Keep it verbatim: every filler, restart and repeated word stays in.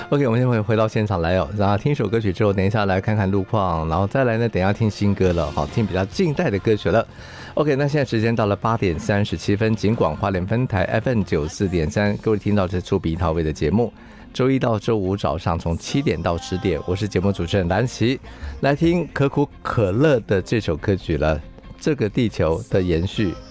OK， 我们先回回到现场来哦，然后听一首歌曲之后，等一下来看看路况，然后再来呢，等一下听新歌了，好，听比较近代的歌曲了。OK， 那现在时间到了八点三十七分，警广花莲分台 F M 九四点三，各位听到这出鼻桃味的节目，周一到周五早上从七点到十点，我是节目主持人蓝琪，来听可口可乐的这首歌曲了，《这个地球的延续》。